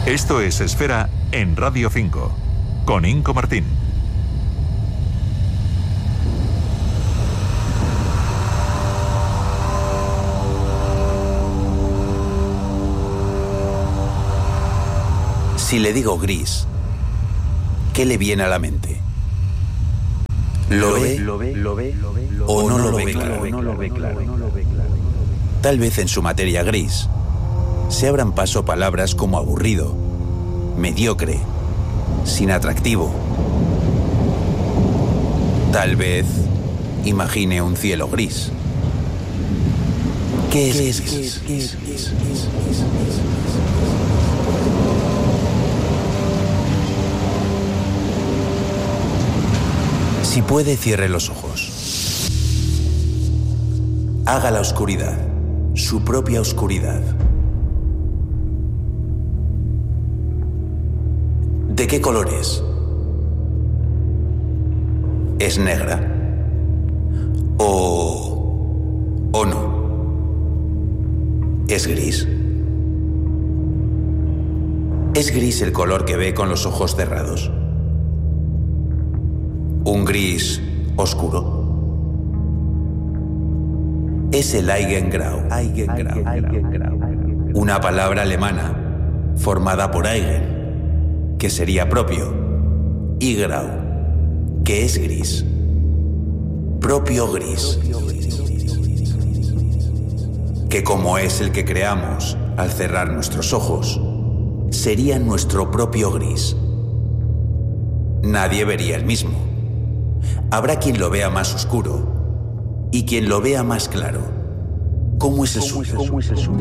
Esto es Esfera en Radio 5, con Inco Martín. Si le digo gris, ¿qué le viene a la mente? ¿Lo ve o no lo ve claro? Tal vez en su materia gris se abran paso palabras como aburrido, mediocre, sin atractivo. Tal vez imagine un cielo gris. ¿Qué es gris? Si puede, cierre los ojos. Haga la oscuridad, su propia oscuridad. ¿De qué color es? ¿Es negra? ¿O no? ¿Es gris? ¿Es gris el color que ve con los ojos cerrados? ¿Un gris oscuro? Es el Eigengrau, una palabra alemana formada por Eigen, que sería propio, y Grau, que es gris. Propio gris, que como es el que creamos al cerrar nuestros ojos, sería nuestro propio gris. Nadie vería el mismo. Habrá quien lo vea más oscuro y quien lo vea más claro. ¿Cómo es el suyo?